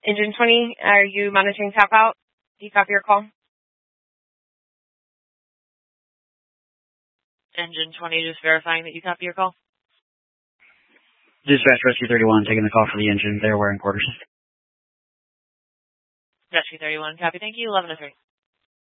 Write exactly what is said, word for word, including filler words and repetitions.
Engine twenty, are you monitoring tap out? Do you copy your call? Engine twenty, just verifying that you copy your call. Dispatch Rescue thirty-one, taking the call for the engine. They're wearing quarters. Rescue thirty-one, copy. Thank you. eleven oh three.